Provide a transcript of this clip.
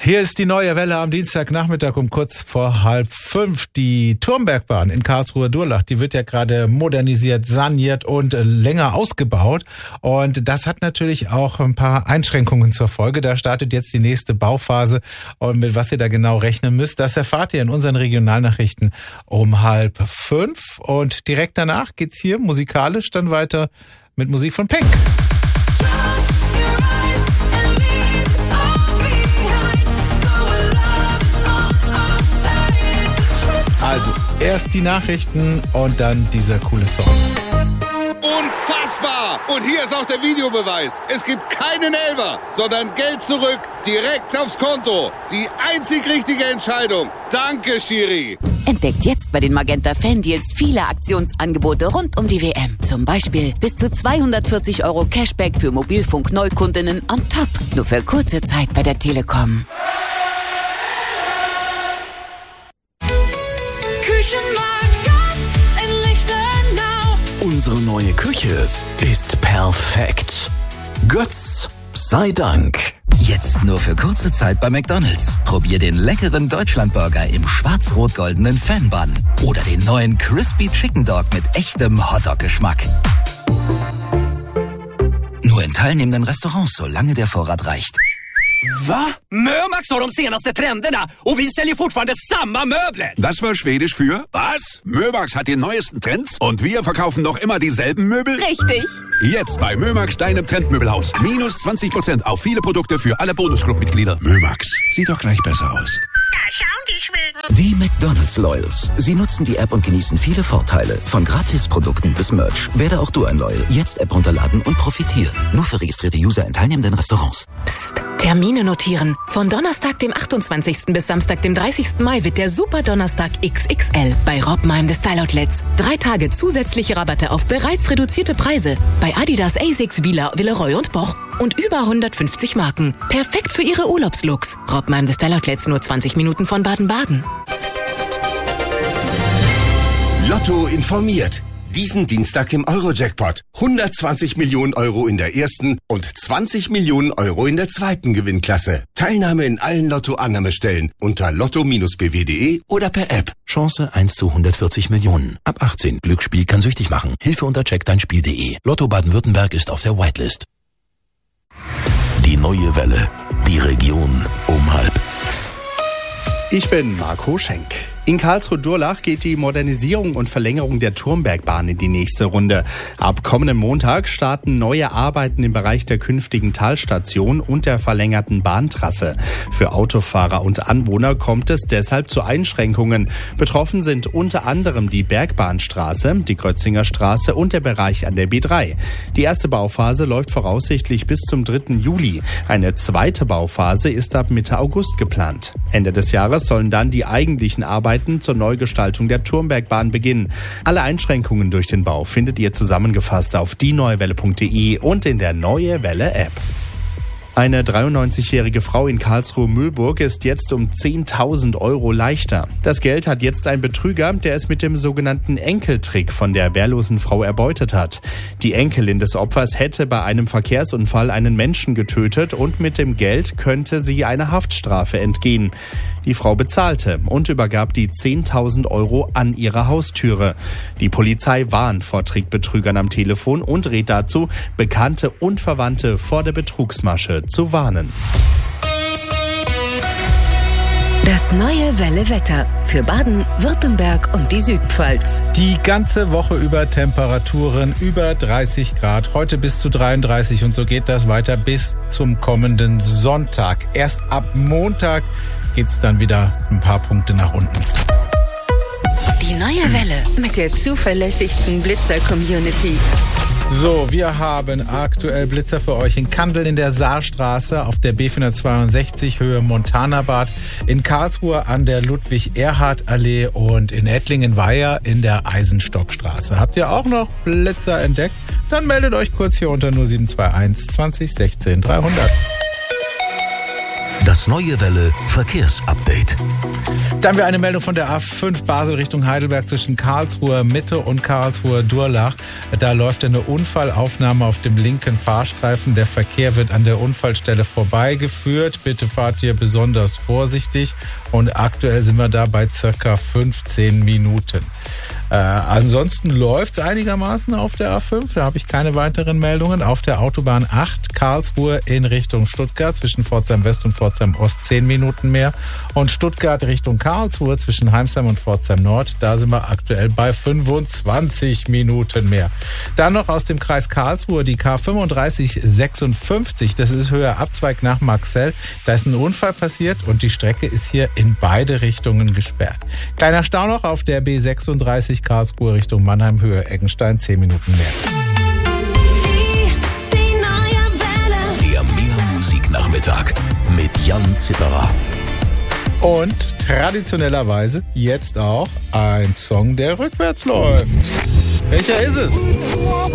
Hier ist die neue Welle am Dienstagnachmittag um kurz vor 4:30. Die Turmbergbahn in Karlsruhe-Durlach, die wird ja gerade modernisiert, saniert und länger ausgebaut. Und das hat natürlich auch ein paar Einschränkungen zur Folge. Da startet jetzt die nächste Bauphase. Und mit was ihr da genau rechnen müsst, das erfahrt ihr in unseren Regionalnachrichten um 4:30. Und direkt danach geht's hier musikalisch dann weiter mit Musik von Pink. Also, erst die Nachrichten und dann dieser coole Song. Unfassbar! Und hier ist auch der Videobeweis. Es gibt keinen Elfer, sondern Geld zurück, direkt aufs Konto. Die einzig richtige Entscheidung. Danke, Schiri. Entdeckt jetzt bei den Magenta Fan-Deals viele Aktionsangebote rund um die WM. Zum Beispiel bis zu 240 € Cashback für Mobilfunk-Neukundinnen on top. Nur für kurze Zeit bei der Telekom. Unsere neue Küche ist perfekt. Götz sei Dank. Jetzt nur für kurze Zeit bei McDonald's. Probier den leckeren Deutschlandburger im schwarz-rot-goldenen Fan-Bun. Oder den neuen Crispy Chicken Dog mit echtem Hotdog-Geschmack. Nur in teilnehmenden Restaurants, solange der Vorrat reicht. Va? Mömax har de senaste trenderna och vi säljer fortfarande samma möbler. Das war schwedisch für was? Mömax hat die neuesten Trends und wir verkaufen noch immer dieselben Möbel? Richtig. Jetzt bei Mömax, deinem Trendmöbelhaus. Minus 20% auf viele Produkte für alle Bonusclub-Mitglieder. Mömax, sieht doch gleich besser aus. Da schauen die Schweden. Die McDonald's Loyals. Sie nutzen die App und genießen viele Vorteile. Von Gratisprodukten bis Merch. Werde auch du ein Loyal. Jetzt App runterladen und profitieren. Nur für registrierte User in teilnehmenden Restaurants. Psst. Termine notieren. Von Donnerstag, dem 28. bis Samstag, dem 30. Mai wird der Super Donnerstag XXL bei Robmeim des Style Outlets. 3 Tage zusätzliche Rabatte auf bereits reduzierte Preise bei Adidas, ASICS, Vila, Villeroy und Boch und über 150 Marken. Perfekt für Ihre Urlaubslooks. Robmeim des Style Outlets, nur 20 Minuten von Baden-Baden. Lotto informiert. Diesen Dienstag im Euro-Jackpot. 120 Millionen € in der ersten und 20 Millionen € in der zweiten Gewinnklasse. Teilnahme in allen Lotto-Annahmestellen unter lotto-bw.de oder per App. Chance 1 zu 140 Millionen. Ab 18. Glücksspiel kann süchtig machen. Hilfe unter checkdeinspiel.de. Lotto Baden-Württemberg ist auf der Whitelist. Die neue Welle. Die Region um 4:30. Ich bin Marco Schenk. In Karlsruhe-Durlach geht die Modernisierung und Verlängerung der Turmbergbahn in die nächste Runde. Ab kommenden Montag starten neue Arbeiten im Bereich der künftigen Talstation und der verlängerten Bahntrasse. Für Autofahrer und Anwohner kommt es deshalb zu Einschränkungen. Betroffen sind unter anderem die Bergbahnstraße, die Grötzinger Straße und der Bereich an der B3. Die erste Bauphase läuft voraussichtlich bis zum 3. Juli. Eine zweite Bauphase ist ab Mitte August geplant. Ende des Jahres sollen dann die eigentlichen Arbeiten zur Neugestaltung der Turmbergbahn beginnen. Alle Einschränkungen durch den Bau findet ihr zusammengefasst auf dieneuewelle.de und in der Neue Welle App. Eine 93-jährige Frau in Karlsruhe-Mühlburg ist jetzt um 10.000 € leichter. Das Geld hat jetzt ein Betrüger, der es mit dem sogenannten Enkeltrick von der wehrlosen Frau erbeutet hat. Die Enkelin des Opfers hätte bei einem Verkehrsunfall einen Menschen getötet und mit dem Geld könnte sie eine Haftstrafe entgehen. Die Frau bezahlte und übergab die 10.000 € an ihre Haustüre. Die Polizei warnt vor Trickbetrügern am Telefon und rät dazu, Bekannte und Verwandte vor der Betrugsmasche zu warnen. Das neue Welle-Wetter für Baden, Württemberg und die Südpfalz. Die ganze Woche über Temperaturen über 30 Grad, heute bis zu 33 und so geht das weiter bis zum kommenden Sonntag. Erst ab Montag geht's dann wieder ein paar Punkte nach unten. Die neue Welle mit der zuverlässigsten Blitzer-Community. So, wir haben aktuell Blitzer für euch in Kandel in der Saarstraße, auf der B462 Höhe Montanabad, in Karlsruhe an der Ludwig-Erhard-Allee und in Ettlingen-Weiher in der Eisenstockstraße. Habt ihr auch noch Blitzer entdeckt? Dann meldet euch kurz hier unter 0721 20 16 300. Das Neue Welle Verkehrsupdate. Da haben wir eine Meldung von der A5 Basel Richtung Heidelberg zwischen Karlsruher Mitte und Karlsruher Durlach. Da läuft eine Unfallaufnahme auf dem linken Fahrstreifen. Der Verkehr wird an der Unfallstelle vorbeigeführt. Bitte fahrt hier besonders vorsichtig. Und aktuell sind wir da bei circa 15 Minuten. Ansonsten läuft es einigermaßen auf der A5. Da habe ich keine weiteren Meldungen. Auf der Autobahn 8 Karlsruhe in Richtung Stuttgart zwischen Pforzheim West und Pforzheim Ost 10 Minuten mehr. Und Stuttgart Richtung Karlsruhe zwischen Heimsheim und Pforzheim Nord. Da sind wir aktuell bei 25 Minuten mehr. Dann noch aus dem Kreis Karlsruhe die K3556. Das ist höher Abzweig nach Marxell. Da ist ein Unfall passiert und die Strecke ist hier in beide Richtungen gesperrt. Kleiner Stau noch auf der B36 Karlsruhe Richtung Mannheim, Höhe Eggenstein, 10 Minuten mehr. Die neue Welle. Der Mehr-Musik-Nachmittag mit Jan Zipperer. Und traditionellerweise jetzt auch ein Song, der rückwärts läuft. Welcher ist es?